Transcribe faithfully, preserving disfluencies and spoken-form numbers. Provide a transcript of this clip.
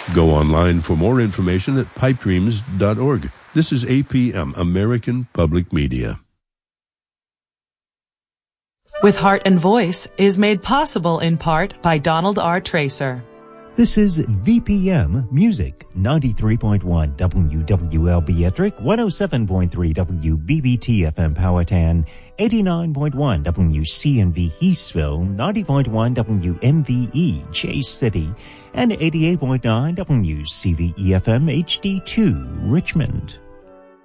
Go online for more information at pipe dreams dot org. This is A P M, American Public Media. With Heart and Voice is made possible in part by Donald R. Tracer. This is V P M Music, ninety-three point one W W L B Ettrick, one oh seven point three W B B T F M Powhatan, eighty-nine point one W C N V Eastville, ninety point one W M V E Chase City, and eighty-eight point nine W C V E F M H D two Richmond.